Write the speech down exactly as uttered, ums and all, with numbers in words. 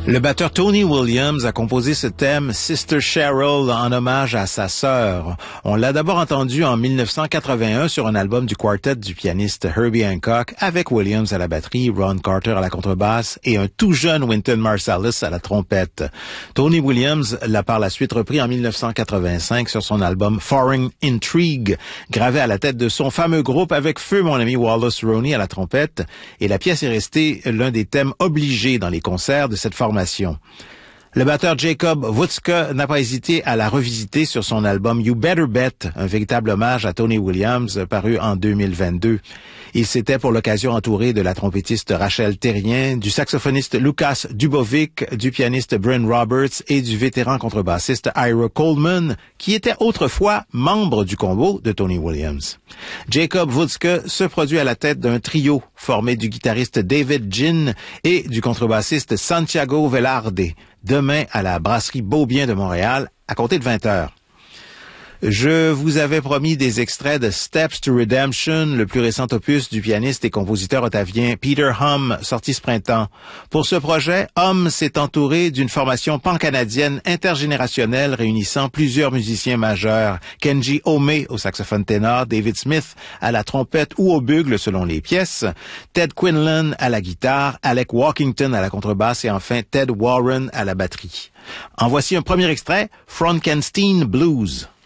Le batteur Tony Williams a composé ce thème Sister Cheryl en hommage à sa sœur. On l'a d'abord entendu en mille neuf cent quatre-vingt-un sur un album du quartet du pianiste Herbie Hancock avec Williams à la batterie, Ron Carter à la contrebasse et un tout jeune Wynton Marsalis à la trompette. Tony Williams l'a par la suite repris en mille neuf cent quatre-vingt-cinq sur son album Foreign Intrigue, gravé à la tête de son fameux groupe avec feu mon ami Wallace Roney à la trompette, et la pièce est restée l'un des thèmes obligés dans les concerts de cette formation. Le batteur Jacob Wutzke n'a pas hésité à la revisiter sur son album You Better Bet, un véritable hommage à Tony Williams paru en deux mille vingt-deux. Il s'était pour l'occasion entouré de la trompettiste Rachel Terrien, du saxophoniste Lucas Dubovic, du pianiste Bryn Roberts et du vétéran contrebassiste Ira Coleman, qui était autrefois membre du combo de Tony Williams. Jacob Wutzke se produit à la tête d'un trio formé du guitariste David Ginn et du contrebassiste Santiago Velarde, demain à la brasserie Beaubien de Montréal, à compter de vingt heures. Je vous avais promis des extraits de Steps to Redemption, le plus récent opus du pianiste et compositeur ottavien Peter Hum, sorti ce printemps. Pour ce projet, Hum s'est entouré d'une formation pan-canadienne intergénérationnelle réunissant plusieurs musiciens majeurs. Kenji Ome au saxophone ténor, David Smith à la trompette ou au bugle selon les pièces, Ted Quinlan à la guitare, Alec Walkington à la contrebasse et enfin Ted Warren à la batterie. En voici un premier extrait, Frankenstein Blues.